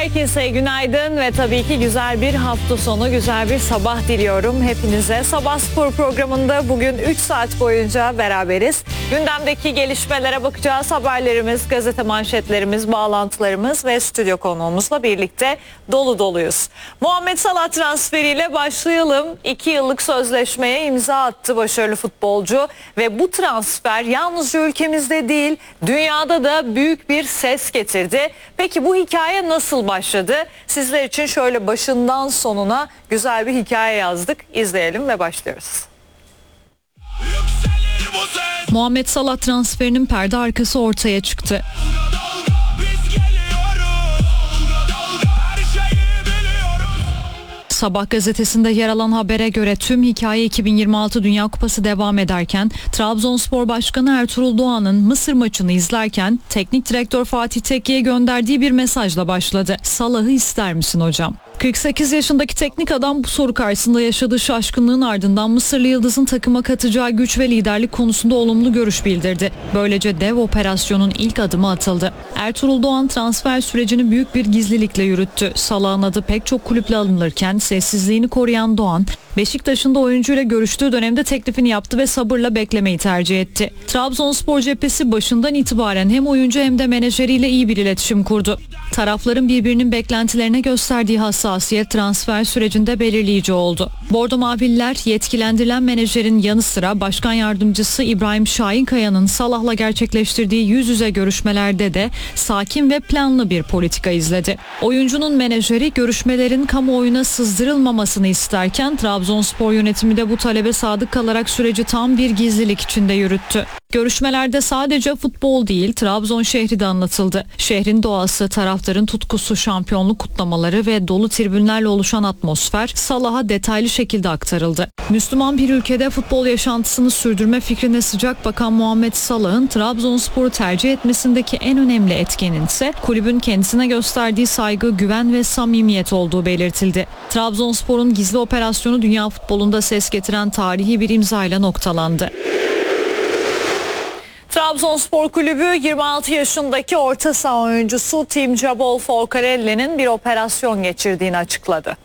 Herkese günaydın ve tabii ki güzel bir hafta sonu, güzel bir sabah diliyorum hepinize. Sabah Spor programında bugün 3 saat boyunca beraberiz. Gündemdeki gelişmelere bakacağız. Haberlerimiz, gazete manşetlerimiz, bağlantılarımız ve stüdyo konuğumuzla birlikte dolu doluyuz. Muhammed Salah transferiyle başlayalım. 2 yıllık sözleşmeye imza attı başarılı futbolcu ve bu transfer yalnızca ülkemizde değil, dünyada da büyük bir ses getirdi. Peki bu hikaye nasıl başladı? Sizler için şöyle başından sonuna güzel bir hikaye yazdık. İzleyelim ve başlıyoruz. Muhammed Salah transferinin perde arkası ortaya çıktı. Sabah gazetesinde yer alan habere göre tüm hikaye 2026 Dünya Kupası devam ederken Trabzonspor Başkanı Ertuğrul Doğan'ın Mısır maçını izlerken teknik direktör Fatih Tekke'ye gönderdiği bir mesajla başladı. Salah'ı ister misin hocam? 48 yaşındaki teknik adam bu soru karşısında yaşadığı şaşkınlığın ardından Mısırlı Yıldız'ın takıma katacağı güç ve liderlik konusunda olumlu görüş bildirdi. Böylece dev operasyonun ilk adımı atıldı. Ertuğrul Doğan transfer sürecini büyük bir gizlilikle yürüttü. Salah'ın adı pek çok kulüple alınırken sessizliğini koruyan Doğan, Beşiktaş'ın da oyuncuyla görüştüğü dönemde teklifini yaptı ve sabırla beklemeyi tercih etti. Trabzonspor cephesi başından itibaren hem oyuncu hem de menajeriyle iyi bir iletişim kurdu. Tarafların birbirinin beklentilerine gösterdiği hassasiyet transfer sürecinde belirleyici oldu. Bordo Mavililer yetkilendirilen menajerin yanı sıra başkan yardımcısı İbrahim Şahinkaya'nın Salah'la gerçekleştirdiği yüz yüze görüşmelerde de sakin ve planlı bir politika izledi. Oyuncunun menajeri görüşmelerin kamuoyuna sızdırılmamasını isterken Trabzonspor yönetimi de bu talebe sadık kalarak süreci tam bir gizlilik içinde yürüttü. Görüşmelerde sadece futbol değil, Trabzon şehri de anlatıldı. Şehrin doğası, taraftarın tutkusu, şampiyonluk kutlamaları ve dolu tribünlerle oluşan atmosfer Salah'a detaylı şekilde aktarıldı. Müslüman bir ülkede futbol yaşantısını sürdürme fikrine sıcak bakan Muhammed Salah'ın Trabzonspor'u tercih etmesindeki en önemli etkenin ise kulübün kendisine gösterdiği saygı, güven ve samimiyet olduğu belirtildi. Trabzonspor'un gizli operasyonu dünya futbolunda ses getiren tarihi bir imzayla noktalandı. Trabzonspor Kulübü 26 yaşındaki orta saha oyuncusu Tim Jabol Folcarelli'nin bir operasyon geçirdiğini açıkladı.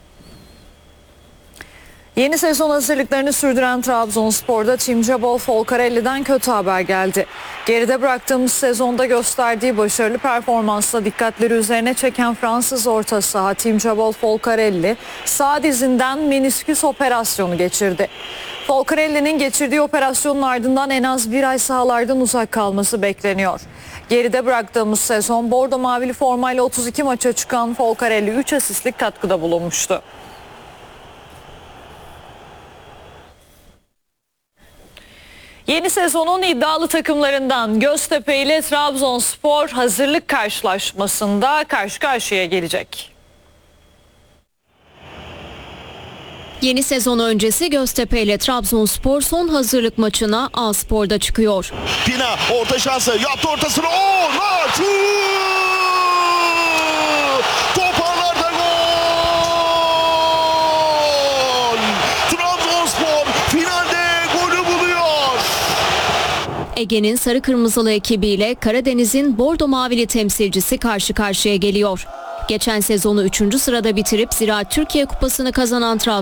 Yeni sezon hazırlıklarını sürdüren Trabzonspor'da Tim Jabol Folcarelli'den kötü haber geldi. Geride bıraktığımız sezonda gösterdiği başarılı performansla dikkatleri üzerine çeken Fransız orta saha Tim Jabol Folcarelli sağ dizinden menisküs operasyonu geçirdi. Folcarelli'nin geçirdiği operasyonun ardından en az bir ay sahalardan uzak kalması bekleniyor. Geride bıraktığımız sezon bordo mavili formayla 32 maça çıkan Folcarelli 3 asistlik katkıda bulunmuştu. Yeni sezonun iddialı takımlarından Göztepe ile Trabzonspor hazırlık karşılaşmasında karşı karşıya gelecek. Yeni sezon öncesi Göztepe ile Trabzonspor son hazırlık maçına A-Spor'da çıkıyor. Pina orta şansı yaptı ortasını. Şut! Toparlarda gol! Trabzonspor finalde golü buluyor. Ege'nin sarı kırmızılı ekibiyle Karadeniz'in bordo mavili temsilcisi karşı karşıya geliyor. Geçen sezonu 3. sırada bitirip Ziraat Türkiye Kupası'nı kazanan Trabzonspor